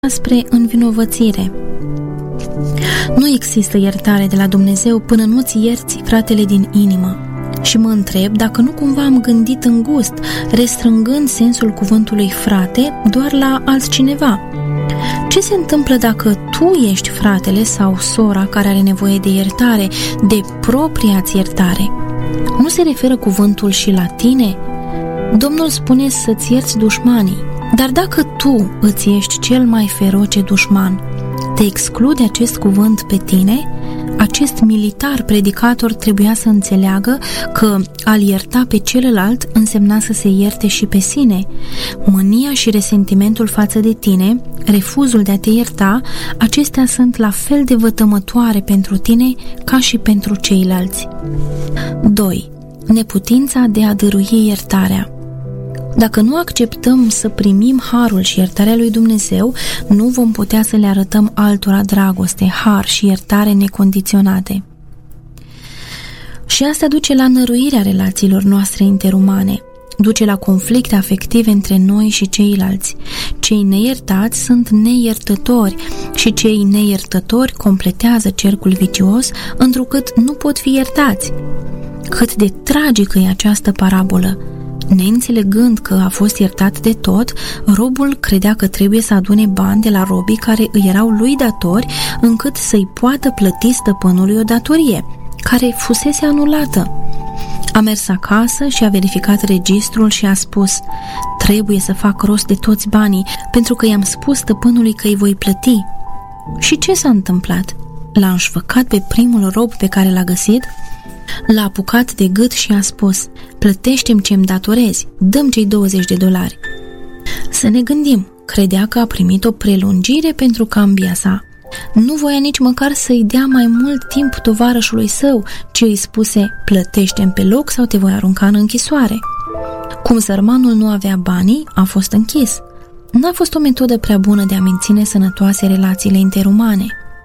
spre învinovățire. Nu există iertare de la Dumnezeu până nu-ți ierți fratele din inimă. Și mă întreb dacă nu cumva am gândit îngust, restrângând sensul cuvântului frate doar la altcineva. Ce se întâmplă dacă tu ești fratele sau sora care are nevoie de iertare, de propria-ți iertare? Nu se referă cuvântul și la tine? Domnul spune să-ți ierți dușmanii, dar dacă tu îți ești cel mai feroce dușman, te exclude acest cuvânt pe tine? Acest militar predicator trebuia să înțeleagă că a-l ierta pe celălalt însemna să se ierte și pe sine. Mânia și resentimentul față de tine, refuzul de a te ierta, acestea sunt la fel de vătămătoare pentru tine ca și pentru ceilalți. 2. Neputința de a dărui iertarea. Dacă nu acceptăm să primim harul și iertarea lui Dumnezeu, nu vom putea să le arătăm altora dragoste, har și iertare necondiționate. Și asta duce la năruirea relațiilor noastre interumane, duce la conflicte afective între noi și ceilalți. Cei neiertați sunt neiertători și cei neiertători completează cercul vicios, întrucât nu pot fi iertați. Cât de tragică e această parabolă! Neînțelegând că a fost iertat de tot, robul credea că trebuie să adune bani de la robii care îi erau lui datori, încât să-i poată plăti stăpânului o datorie, care fusese anulată. A mers acasă și a verificat registrul și a spus: trebuie să fac rost de toți banii, pentru că i-am spus stăpânului că îi voi plăti. Și ce s-a întâmplat? L-a înșfăcat pe primul rob pe care l-a găsit? L-a apucat de gât și a spus: plătește-mi ce-mi datorezi, dă-mi cei $20. Să ne gândim, credea că a primit o prelungire pentru cambia sa. Nu voia nici măcar să-i dea mai mult timp tovarășului său, ci îi spuse: plătește-mi pe loc sau te voi arunca în închisoare. Cum sărmanul nu avea banii, a fost închis. N-a fost o metodă prea bună de a menține sănătoase relațiile interumane.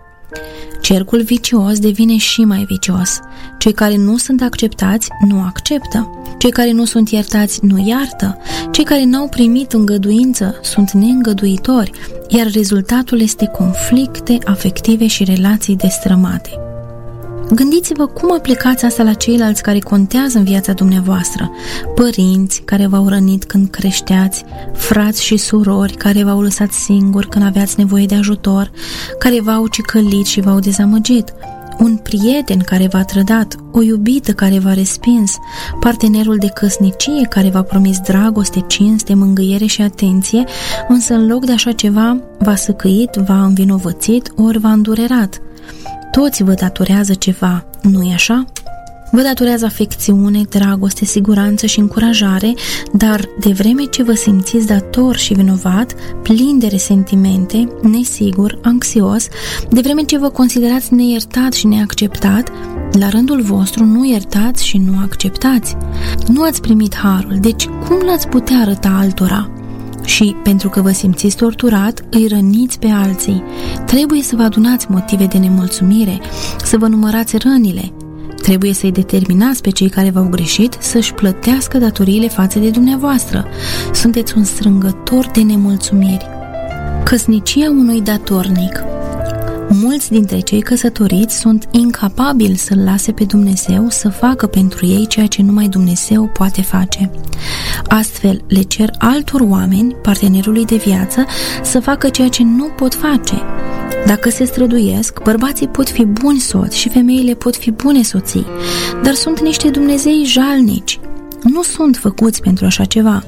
Cercul vicios devine și mai vicios. Cei care nu sunt acceptați nu acceptă. Cei care nu sunt iertați nu iartă. Cei care n-au primit îngăduință sunt neîngăduitori, iar rezultatul este conflicte afective și relații destrămate. Gândiți-vă cum aplicați asta la ceilalți care contează în viața dumneavoastră: părinți care v-au rănit când creșteați, frați și surori care v-au lăsat singuri când aveați nevoie de ajutor, care v-au cicălit și v-au dezamăgit, un prieten care v-a trădat, o iubită care v-a respins, partenerul de căsnicie care v-a promis dragoste, cinste, mângâiere și atenție, însă în loc de așa ceva v-a săcăit, v-a învinovățit ori v-a îndurerat. Toți vă datorează ceva, nu-i așa? Vă datorează afecțiune, dragoste, siguranță și încurajare, dar de vreme ce vă simțiți dator și vinovat, plin de resentimente, nesigur, anxios, de vreme ce vă considerați neiertat și neacceptat, la rândul vostru nu iertați și nu acceptați. Nu ați primit harul, deci cum l-ați putea arăta altora? Și, pentru că vă simțiți torturat, îi răniți pe alții. Trebuie să vă adunați motive de nemulțumire, să vă numărați rănile. Trebuie să-i determinați pe cei care v-au greșit să-și plătească datoriile față de dumneavoastră. Sunteți un strângător de nemulțumiri. Căsnicia unui datornic. Mulți dintre cei căsătoriți sunt incapabili să-L lase pe Dumnezeu să facă pentru ei ceea ce numai Dumnezeu poate face. Astfel le cer altor oameni, partenerului de viață, să facă ceea ce nu pot face. Dacă se străduiesc, bărbații pot fi buni soți și femeile pot fi bune soții, dar sunt niște Dumnezei jalnici. Nu sunt făcuți pentru așa ceva.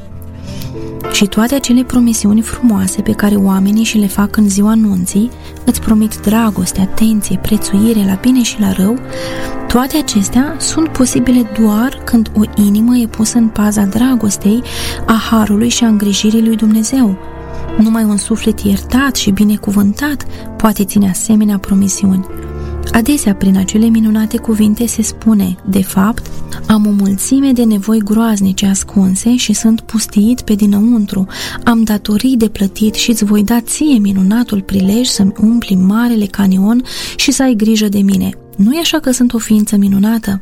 Și toate acele promisiuni frumoase pe care oamenii și le fac în ziua nunții, îți promit dragoste, atenție, prețuire la bine și la rău, toate acestea sunt posibile doar când o inimă e pusă în paza dragostei, a harului și a îngrijirii lui Dumnezeu. Numai un suflet iertat și binecuvântat poate ține asemenea promisiuni. Adesea, prin acele minunate cuvinte se spune: de fapt, am o mulțime de nevoi groaznice ascunse și sunt pustiit pe dinăuntru, am datorii de plătit și îți voi da ție minunatul prilej să-mi umpli marele canion și să ai grijă de mine. Nu e așa că sunt o ființă minunată?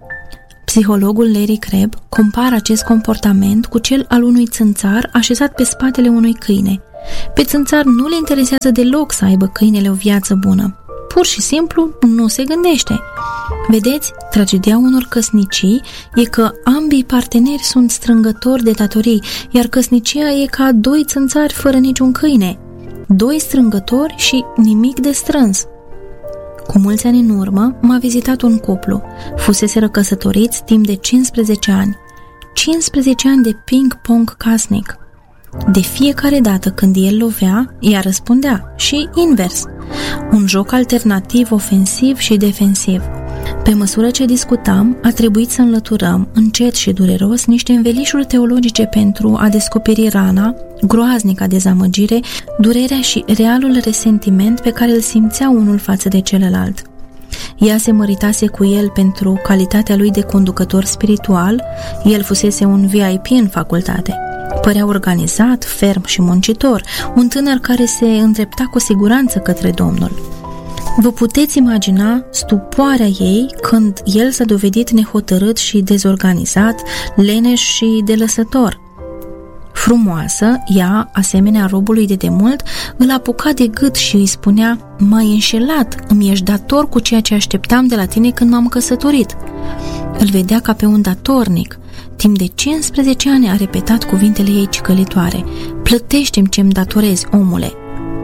Psihologul Larry Crabb compară acest comportament cu cel al unui țânțar așezat pe spatele unui câine. Pe țânțar nu le interesează deloc să aibă câinele o viață bună. Pur și simplu nu se gândește. Vedeți, tragedia unor căsnicii e că ambii parteneri sunt strângători de datorii, iar căsnicia e ca doi țânțari fără niciun câine. Doi strângători și nimic de strâns. Cu mulți ani în urmă m-a vizitat un cuplu. Fuseseră căsătoriți timp de 15 ani. 15 ani de ping-pong casnic. De fiecare dată când el lovea, ea răspundea și invers. Un joc alternativ, ofensiv și defensiv. Pe măsură ce discutam, a trebuit să înlăturăm, încet și dureros, niște învelișuri teologice pentru a descoperi rana, groaznica dezamăgire, durerea și realul resentiment pe care îl simțea unul față de celălalt. Ea se măritase cu el pentru calitatea lui de conducător spiritual, el fusese un VIP în facultate. Părea organizat, ferm și muncitor, un tânăr care se îndrepta cu siguranță către Domnul. Vă puteți imagina stupoarea ei când el s-a dovedit nehotărât și dezorganizat, leneș și delăsător. Frumoasă, ea, asemenea robului de demult, îl apuca de gât și îi spunea: "M-ai înșelat, îmi ești dator cu ceea ce așteptam de la tine când m-am căsătorit." Îl vedea ca pe un datornic. Timp de 15 ani a repetat cuvintele ei cicălitoare: "Plătește-mi ce-mi datorezi, omule."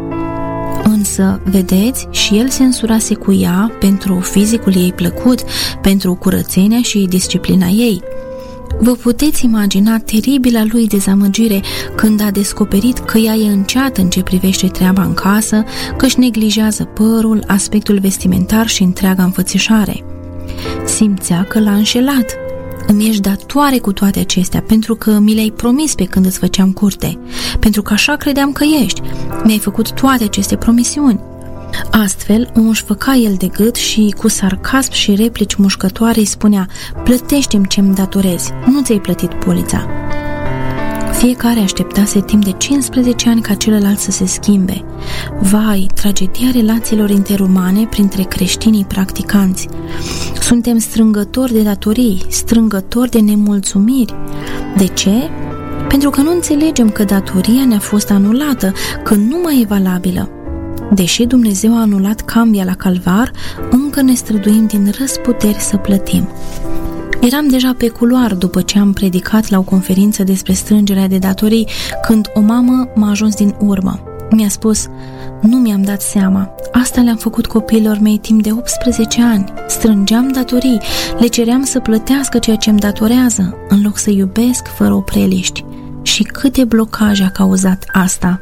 Însă, vedeți, și el se însurase cu ea pentru fizicul ei plăcut, pentru curățenia și disciplina ei. Vă puteți imagina teribila lui dezamăgire când a descoperit că ea e înceată în ce privește treaba în casă, că își neglijează părul, aspectul vestimentar și întreaga înfățișare. Simțea că l-a înșelat. "Îmi ești datoare cu toate acestea, pentru că mi le-ai promis pe când îți făceam curte, pentru că așa credeam că ești. Mi-ai făcut toate aceste promisiuni." Astfel o înșfăca el de gât și, cu sarcasm și replici mușcătoare, îi spunea: "Plătește-mi ce-mi datorezi, nu ți-ai plătit polița." Fiecare așteptase timp de 15 ani ca celălalt să se schimbe. Vai, tragedia relațiilor interumane printre creștinii practicanți. Suntem strângători de datorii, strângători de nemulțumiri. De ce? Pentru că nu înțelegem că datoria ne-a fost anulată, că nu mai e valabilă. Deși Dumnezeu a anulat cambia la Calvar, încă ne străduim din răsputeri să plătim. Eram deja pe culoar după ce am predicat la o conferință despre strângerea de datorii, când o mamă m-a ajuns din urmă. Mi-a spus: "Nu mi-am dat seama, asta le-am făcut copiilor mei timp de 18 ani. Strângeam datorii, le ceream să plătească ceea ce îmi datorează, în loc să iubesc fără opreliști. Și câte blocaje a cauzat asta."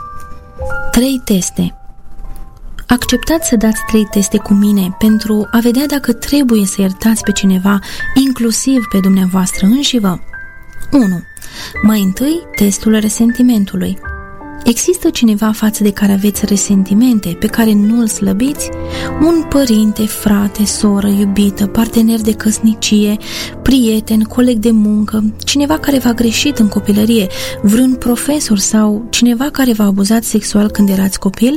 3 teste. Acceptați să dați 3 teste cu mine pentru a vedea dacă trebuie să iertați pe cineva, inclusiv pe dumneavoastră înșivă. 1. Mai întâi, testul resentimentului. Există cineva față de care aveți resentimente, pe care nu îl slăbiți? Un părinte, frate, soră, iubită, partener de căsnicie, prieten, coleg de muncă, cineva care v-a greșit în copilărie, vreun profesor sau cineva care v-a abuzat sexual când erați copil?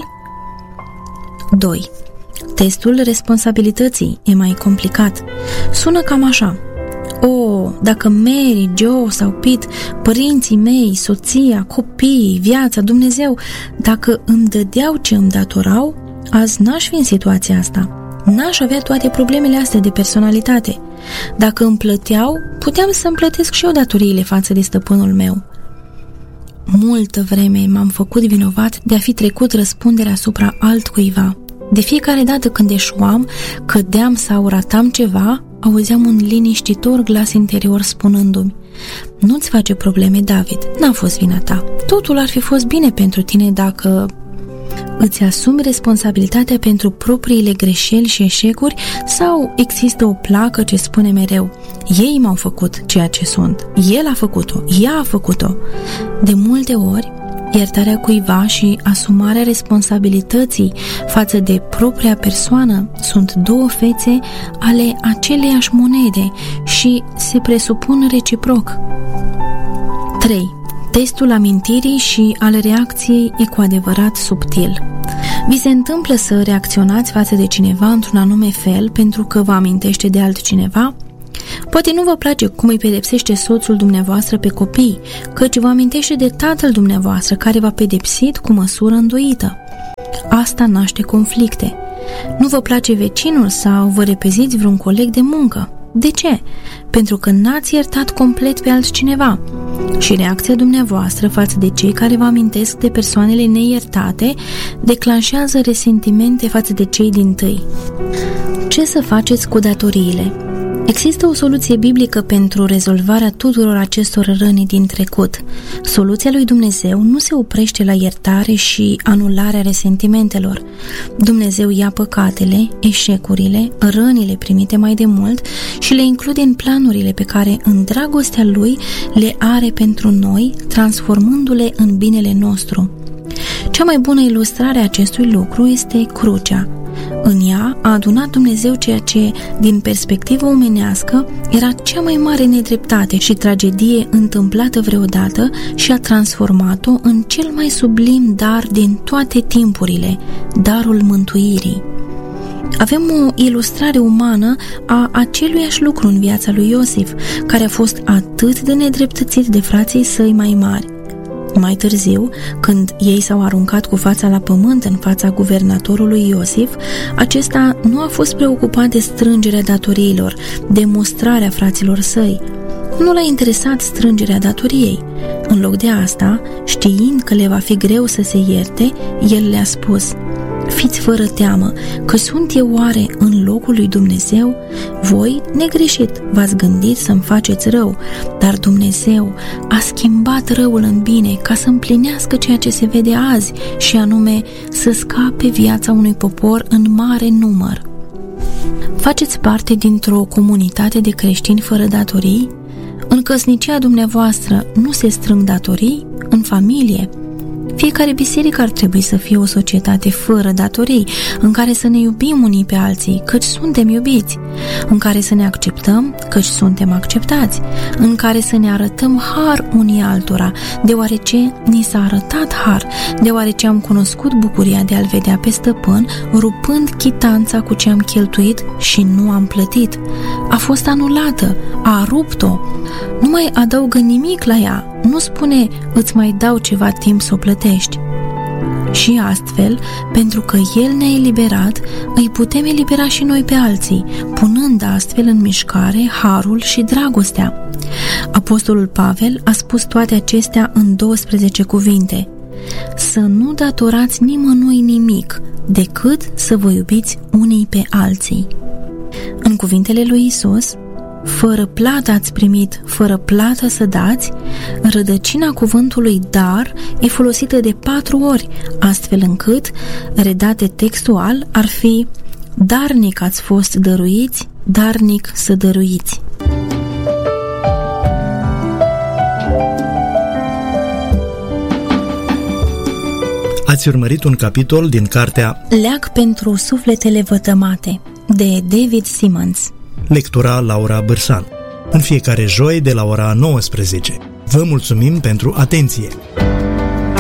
2. Testul responsabilității e mai complicat. Sună cam așa: dacă Mary, Joe sau Pete, părinții mei, soția, copiii, viața, Dumnezeu, dacă îmi dădeau ce îmi datorau, azi n-aș fi în situația asta. N-aș avea toate problemele astea de personalitate. Dacă îmi plăteau, puteam să-mi plătesc și eu datoriile față de stăpânul meu. Multă vreme m-am făcut vinovat de a fi trecut răspunderea asupra altcuiva. De fiecare dată când eșuam, cădeam sau ratam ceva, auzeam un liniștitor glas interior spunându-mi: "Nu-ți face probleme, David, n-a fost vina ta. Totul ar fi fost bine pentru tine dacă..." Îți asumi responsabilitatea pentru propriile greșeli și eșecuri sau există o placă ce spune mereu: "Ei m-au făcut ceea ce sunt, el a făcut-o, ea a făcut-o"? De multe ori, iertarea cuiva și asumarea responsabilității față de propria persoană sunt 2 fețe ale aceleiași monede și se presupun reciproc. 3. Testul amintirii și al reacției e cu adevărat subtil. Vi se întâmplă să reacționați față de cineva într-un anume fel pentru că vă amintește de altcineva? Poate nu vă place cum îi pedepsește soțul dumneavoastră pe copii, căci vă amintește de tatăl dumneavoastră care v-a pedepsit cu măsură îndoită. Asta naște conflicte. Nu vă place vecinul sau vă repeziți vreun coleg de muncă. De ce? Pentru că n-ați iertat complet pe altcineva. Și reacția dumneavoastră față de cei care vă amintesc de persoanele neiertate declanșează resentimente față de cei dintâi. Ce să faceți cu datoriile? Există o soluție biblică pentru rezolvarea tuturor acestor răni din trecut. Soluția lui Dumnezeu nu se oprește la iertare și anularea resentimentelor. Dumnezeu ia păcatele, eșecurile, rănile primite mai de mult și le include în planurile pe care, în dragostea Lui, le are pentru noi, transformându-le în binele nostru. Cea mai bună ilustrare a acestui lucru este crucea. În ea a adunat Dumnezeu ceea ce, din perspectivă omenească, era cea mai mare nedreptate și tragedie întâmplată vreodată și a transformat-o în cel mai sublim dar din toate timpurile, darul mântuirii. Avem o ilustrare umană a aceluiași lucru în viața lui Iosif, care a fost atât de nedreptățit de frații săi mai mari. Mai târziu, când ei s-au aruncat cu fața la pământ în fața guvernatorului Iosif, acesta nu a fost preocupat de strângerea datoriilor, de mustrarea fraților săi. Nu l-a interesat strângerea datoriei. În loc de asta, știind că le va fi greu să se ierte, el le-a spus: fiți fără teamă, că sunt eu oare în locul lui Dumnezeu? Voi, negreșit, v-ați gândit să-mi faceți rău, dar Dumnezeu a schimbat răul în bine ca să împlinească ceea ce se vede azi, și anume să scape viața unui popor în mare număr. Faceți parte dintr-o comunitate de creștini fără datorii? În căsnicia dumneavoastră nu se strâng datorii? În familie? Fiecare biserică ar trebui să fie o societate fără datorii, în care să ne iubim unii pe alții, căci suntem iubiți, în care să ne acceptăm, căci suntem acceptați, în care să ne arătăm har unii altora, deoarece ni s-a arătat har, deoarece am cunoscut bucuria de a-L vedea pe stăpân, rupând chitanța cu ce am cheltuit și nu am plătit. A fost anulată, a rupt-o, nu mai adaugă nimic la ea, nu spune îți mai dau ceva timp să o plătești. Și astfel, pentru că El ne-a eliberat, îi putem elibera și noi pe alții, punând astfel în mișcare harul și dragostea. Apostolul Pavel a spus toate acestea în 12 cuvinte: să nu datorați nimănui nimic, decât să vă iubiți unii pe alții. În cuvintele lui Isus: fără plată ați primit, fără plată să dați, rădăcina cuvântului dar e folosită de 4 ori, astfel încât, redate textual, ar fi: darnic ați fost dăruiți, darnic să dăruiți. Ați urmărit un capitol din cartea Leac pentru sufletele vătămate, de David Simmons. Lectura Laura Bârsan. În fiecare joi de la ora 19. Vă mulțumim pentru atenție!